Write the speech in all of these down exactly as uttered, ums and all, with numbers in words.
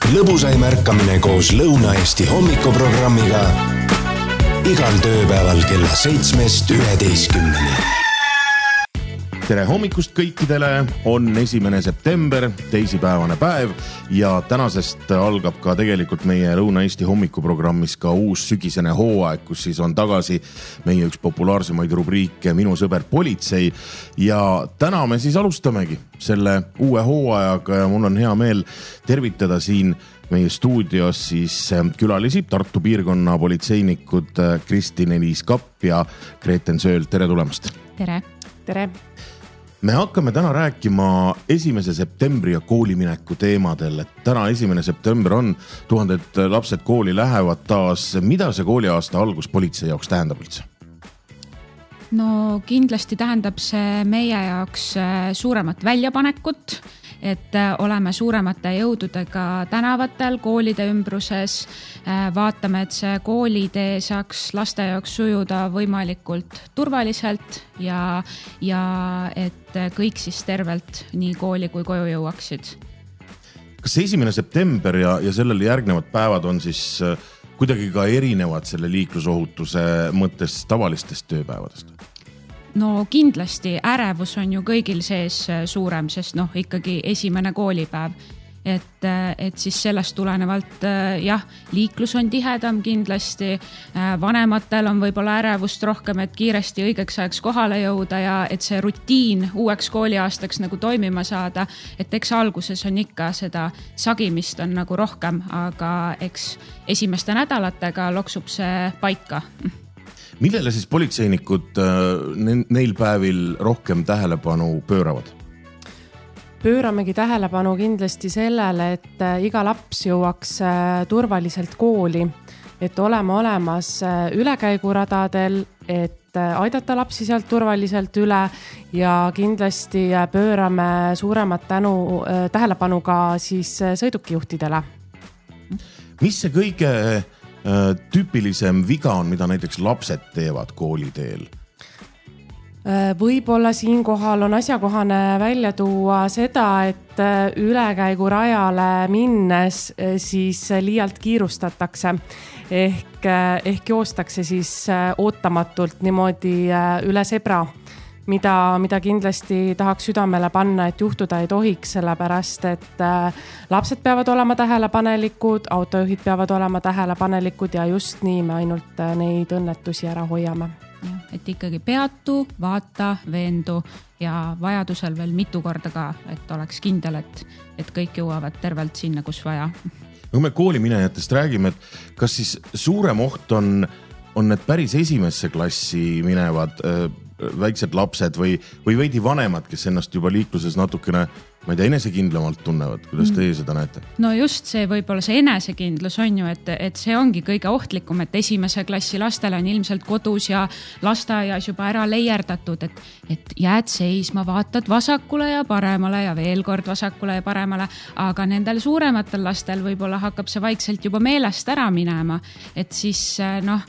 lõbusaim ärkamine koos Lõuna-Eesti hommikuprogrammiga igal tööpäeval kella seitsmest üheteistkümneni. Tere hommikust kõikidele, on esimene september, teisipäevane päev ja tänasest algab ka tegelikult meie Lõuna-Eesti hommikuprogrammis ka uus sügisene hooaeg, kus siis on tagasi meie üks populaarsemaid rubriike Minu sõber politsei ja täna me siis alustamegi selle uue hooajaga ja mul on hea meel tervitada siin meie stuudios siis külalisi Tartu piirkonna politseinikud Kristin-Eliis Kapp ja Greten Sööl. Tere tulemast! Tere! Tere! Me hakkame täna rääkima esimese septembri ja koolimineku teemadel. Et täna esimene september on, tuhanded lapsed kooli lähevad taas. Mida see kooliaasta algus politsei jaoks tähendab üldse? No kindlasti tähendab see meie jaoks suuremat väljapanekut, et oleme suuremate jõududega tänavatel, koolide ümbruses, vaatame, et see koolitee saaks laste jaoks sujuda võimalikult turvaliselt ja, ja et kõik siis tervelt nii kooli kui koju jõuaksid. Kas see esimene september ja, ja sellele järgnevad päevad on siis kuidagi ka erinevad selle liiklusohutuse mõttes tavalistest tööpäevadest? No kindlasti ärevus on ju kõigil sees suurem, sest noh, ikkagi esimene koolipäev. Et, et siis sellest tulenevalt jah, liiklus on tihedam kindlasti, vanematel on võib-olla ärevust rohkem, et kiiresti õigeks ajaks kohale jõuda ja et see rutiin uueks kooliaastaks nagu toimima saada, et eks alguses on ikka seda sagimist on nagu rohkem, aga eks esimeste nädalatega loksub see paika. Millele siis politseinikud neil päevil rohkem tähelepanu pööravad? Pööramegi tähelepanu kindlasti sellele, et iga laps jõuaks turvaliselt kooli, et olema olemas ülekäiguradadel, et aidata lapsi sealt turvaliselt üle ja kindlasti pöörame suuremat tänu, tähelepanu ka siis sõidukijuhtidele. Mis see kõige tüüpilisem viga on, mida näiteks lapsed teevad kooliteel? Võib-olla siinkohal on asjakohane välja tuua seda, et ülekäigurajale minnes siis liialt kiirustatakse ehk, ehk joostakse siis ootamatult niimoodi üle sebra, mida, mida kindlasti tahaks südamele panna, et juhtuda ei tohiks, sellepärast, et lapsed peavad olema tähelepanelikud, autojuhid peavad olema tähelepanelikud ja just nii me ainult neid õnnetusi ära hoiame. Ja, et ikkagi peatu, vaata, veendu ja vajadusel veel mitu korda ka, et oleks kindel, et, et kõik jõuavad tervelt sinna, kus vaja. Kui me kooliminejatest räägime, et kas siis suurem oht on, on need päris esimesse klassi minevad äh, väiksed lapsed või, või veidi vanemad, kes ennast juba liikluses natukene, ma ei tea, enesekindlamalt tunnevad, kuidas teie seda näete? No just see võib-olla see enesekindlus on ju, et, et see ongi kõige ohtlikum, et esimese klassi lastele on ilmselt kodus ja lasteaias juba ära leierdatud, et, et jääd seisma, vaatad vasakule ja paremale ja veel kord vasakule ja paremale, aga nendel suurematel lastel võib-olla hakkab see vaikselt juba meelest ära minema, et siis noh,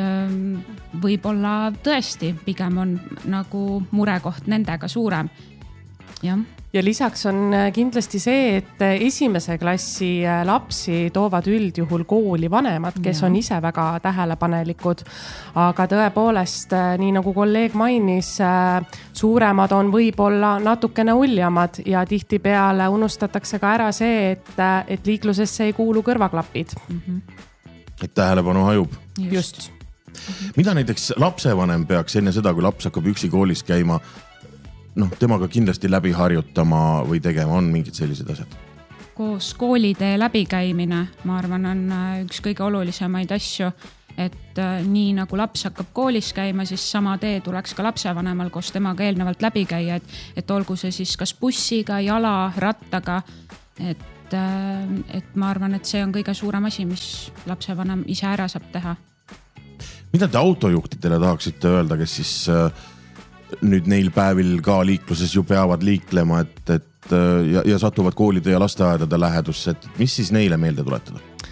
võib-olla tõesti pigem on nagu murekoht nendega suurem. Ja. ja lisaks on kindlasti see, et esimese klassi lapsi toovad üldjuhul kooli vanemad, kes ja. on ise väga tähelepanelikud, aga tõepoolest, nii nagu kolleeg mainis, suuremad on võib-olla natukene uljamad ja tihti peale unustatakse ka ära see, et, et liiklusesse ei kuulu kõrvaklapid. Mm-hmm. Et tähelepanu hajub. Just. Just. Mida näiteks lapsevanem peaks enne seda, kui laps hakkab üksi koolis käima, noh, temaga kindlasti läbi harjutama või tegema, on mingid sellised asjad? Koos koolitee läbikäimine, ma arvan, on üks kõige olulisemaid asju, et nii nagu laps hakkab koolis käima, siis sama tee tuleks ka lapsevanemal koos temaga eelnevalt läbi käia, et, et olgu see siis kas bussiga, jala, rattaga, et, et ma arvan, et see on kõige suurem asi, mis lapsevanem ise ära saab teha. Mida te autojuhtidele tahaksite öelda, kes siis nüüd neil päevil ka liikluses ju peavad liiklema, et, et ja, ja satuvad koolide ja lasteaedade lähedusse, et mis siis neile meelde tuletada?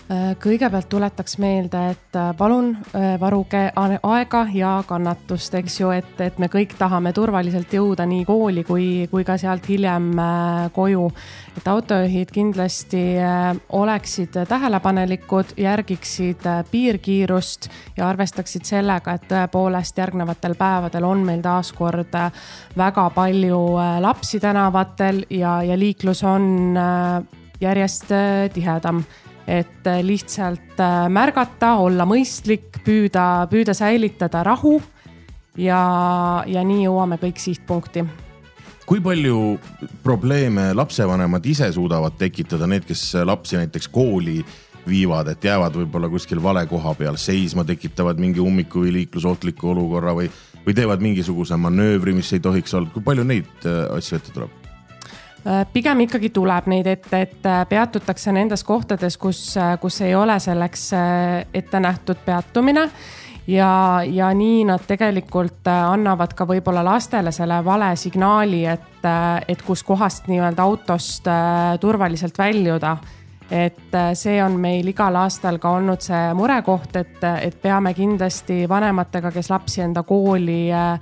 Kõigepealt tuletaks meelde, et palun varuge aega ja kannatust, eks ju, et, et me kõik tahame turvaliselt jõuda nii kooli kui, kui ka sealt hiljem koju. Et autojuhid kindlasti oleksid tähelepanelikud, järgiksid piirkiirust ja arvestaksid sellega, et tõepoolest järgnevatel päevadel on meil taaskord väga palju lapsi tänavatel ja, ja liiklus on järjest tihedam. Et lihtsalt märgata, olla mõistlik, püüda, püüda säilitada rahu ja, ja nii jõuame kõik sihtpunkti. Kui palju probleeme lapsevanemad ise suudavad tekitada, need, kes lapsi näiteks kooli viivad, et jäävad võib-olla kuskil vale koha peal seisma, tekitavad mingi ummiku või liiklusohtliku olukorra või, või teevad mingisuguse manöövri, mis ei tohiks olla. Kui palju neid asju ette tuleb? Pigem ikkagi tuleb neid ette, et peatutakse nendes kohtades, kus, kus ei ole selleks ette nähtud peatumine ja, ja nii nad tegelikult annavad ka võib-olla lastele selle vale signaali, et, et kus kohast nii-öelda autost turvaliselt väljuda. Et see on meil igal aastal ka olnud see murekoht, et, et peame kindlasti vanematega, kes lapsi enda kooli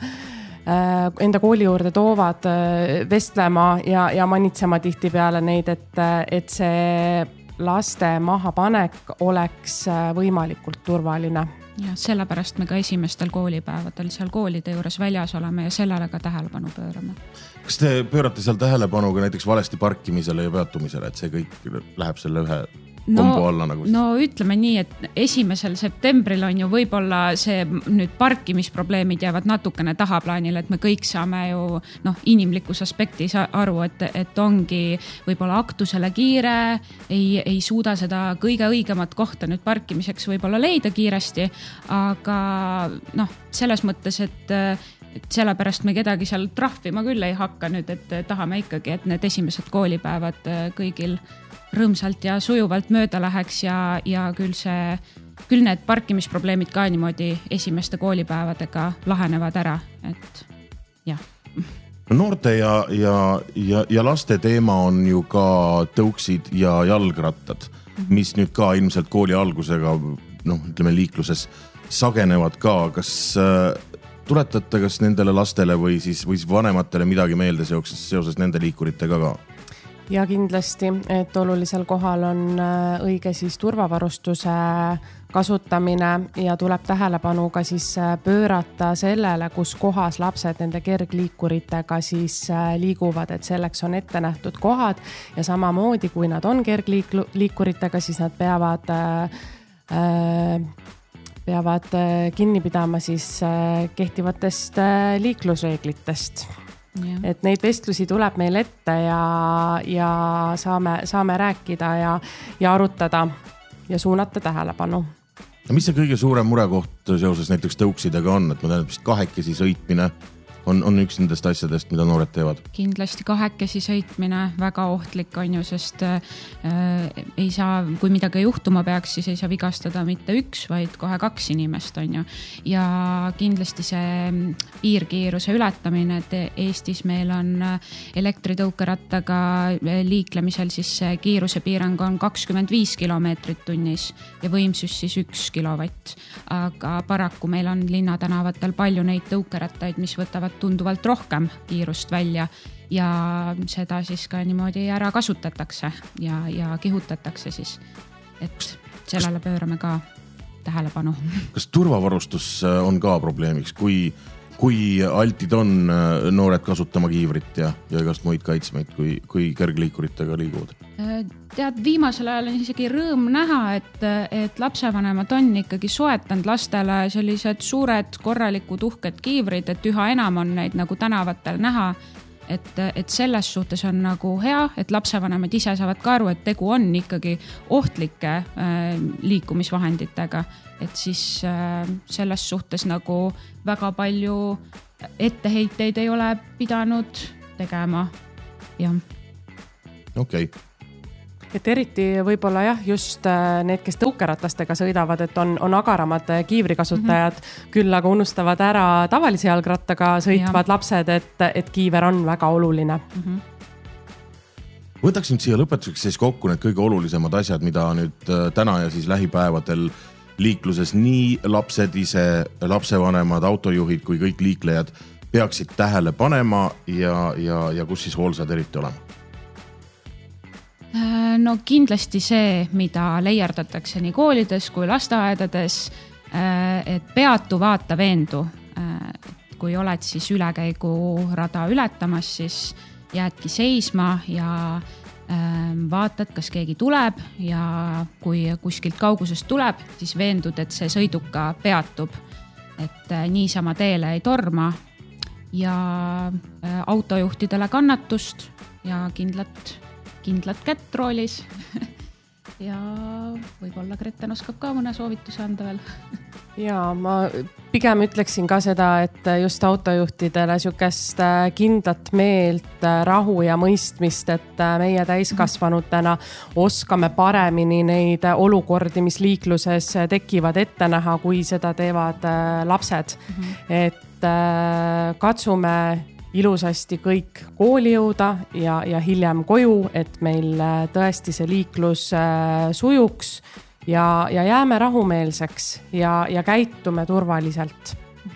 enda kooli juurde toovad vestlema ja, ja manitsema tihti peale neid, et, et see laste mahapanek oleks võimalikult turvaline. Ja sellepärast me ka esimestel koolipäevadel seal koolide juures väljas oleme ja sellele ka tähelepanu pöörame. Kas te pöörate seal tähelepanu ka näiteks valesti parkimisele ja peatumisele, et see kõik läheb selle ühe No, nagu no ütleme nii, et esimesel septembril on ju võib-olla see nüüd parkimisprobleemid jäävad natukene tahaplaanile, et me kõik saame ju noh, inimlikus aspektis aru, et, et ongi võib-olla aktusele kiire, ei, ei suuda seda kõige õigemat kohta nüüd parkimiseks võib-olla leida kiiresti, aga noh, selles mõttes, et et sellepärast me kedagi seal trahvima küll ei hakka nüüd, et tahame ikkagi, et need esimesed koolipäevad kõigil rõõmsalt ja sujuvalt mööda läheks ja, ja küll, see, küll need parkimisprobleemid ka niimoodi esimeste koolipäevadega lahenevad ära, et jah. Noorte ja, ja, ja, ja laste teema on ju ka tõuksid ja jalgrattad, mis nüüd ka ilmselt kooli algusega noh, ütleme liikluses sagenevad ka. Kas tuletate kas nendele lastele või siis, või siis vanematele midagi meelde seoses, seoses nende liikuritega ka? Ja kindlasti, et olulisel kohal on õige siis turvavarustuse kasutamine ja tuleb tähelepanu ka siis pöörata sellele, kus kohas lapsed nende kergliikuritega siis liiguvad, et selleks on ette nähtud kohad ja samamoodi, kui nad on kergliikuritega, siis nad peavad, peavad kinni pidama siis kehtivatest liiklusreeglitest. Ja. Et neid vestlusi tuleb meil ette ja, ja saame, saame rääkida ja, ja arutada ja suunata tähelepanu. Mis see kõige suurem murekoht seoses näiteks tõuksidega on, et ma tean, et kahekesi sõitmine on, on üks nendest asjadest, mida noored teevad? Kindlasti kahekesi sõitmine väga ohtlik on ju, sest äh, ei saa, kui midagi juhtuma peaks, siis ei saa vigastada mitte üks, vaid kohe kaks inimest on ju. Ja kindlasti see piirkiiruse ületamine, et Eestis meil on elektritõukerattaga liiklemisel, siis kiiruse piirang on kakskümmend viis kilomeetrit tunnis ja võimsus siis üks kilovatt. Aga paraku meil on linnatänavatel palju neid tõukerattaid, mis võtavad tunduvalt rohkem kiirust välja ja seda siis ka niimoodi ära kasutatakse ja, ja kihutatakse siis, et sellele pöörame ka tähelepanu. Kas turvavarustus on ka probleemiks, kui, kui altid on noored kasutama kiivrit ja, ja igast muid kaitsmeid, kui, kui kergliikuritega liiguvad? Tead, viimasel ajal on isegi rõõm näha, et, et lapsevanemad on ikkagi soetanud lastele sellised suured korralikud uhked kiivrid, et üha enam on neid nagu tänavatel näha, et, et selles suhtes on nagu hea, et lapsevanemad ise saavad ka aru, et tegu on ikkagi ohtlike äh, liikumisvahenditega, et siis äh, selles suhtes nagu väga palju etteheiteid ei ole pidanud tegema. Jah. Okei. Okay. Et eriti võib-olla jah, just need, kes tõukeratastega sõidavad, et on, on agaramad kiivrikasutajad, mm-hmm. küll aga unustavad ära tavalise jalgrattaga sõitvad ja. lapsed, et, et kiiver on väga oluline. Mm-hmm. Võtaks nüüd siia lõpetuseks siis kokku need kõige olulisemad asjad, mida nüüd täna ja siis lähipäevadel liikluses nii lapsed ise, lapsevanemad, autojuhid kui kõik liiklejad peaksid tähele panema ja, ja, ja kus siis hoolsad eriti olema? No kindlasti see, mida leierdatakse nii koolides kui lasteaedades, et peatu, vaata, veendu. Kui oled siis ülekäigurada ületamas, siis jäädki seisma ja vaatad, kas keegi tuleb ja kui kuskilt kaugusest tuleb, siis veendud, et see sõiduka peatub, et niisama teele ei torma ja autojuhtidele kannatust ja kindlat, kindlat kätt roolis ja võib-olla Greten oskab ka mõne soovituse anda veel. Ja ma pigem ütleksin ka seda, et just autojuhtidele sükest kindlat meelt, rahu ja mõistmist, et meie täiskasvanutena oskame paremini neid olukordi, mis liikluses tekivad, ette näha, kui seda teevad lapsed. Mm-hmm. Et katsume ilusasti kõik kooli jõuda ja, ja hiljem koju, et meil tõesti see liiklus sujuks ja, ja jääme rahumeelseks ja, ja käitume turvaliselt.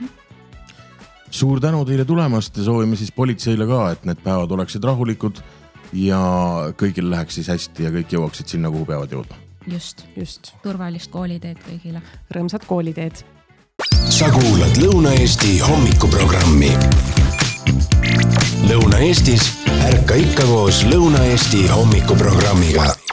Suur tänu teile tulemast ja soovime siis politseile ka, et need päevad oleksid rahulikud ja kõigil läheks siis hästi ja kõik jõuaksid sinna, kuhu peavad jõudma. Just, just. Turvalist kooliteed kõigile. Rõõmsad kooliteed. Sa kuulad Lõuna-Eesti hommikuprogrammi. Lõuna-Eestis ärka ikka koos Lõuna-Eesti hommikuprogrammiga.